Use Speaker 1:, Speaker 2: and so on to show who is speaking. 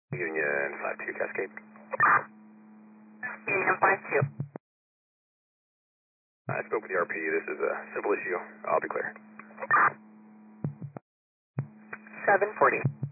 Speaker 1: Union 52 Cascade.
Speaker 2: Union 52.
Speaker 1: I spoke with the RP. This is a simple issue. I'll be clear.
Speaker 2: 740.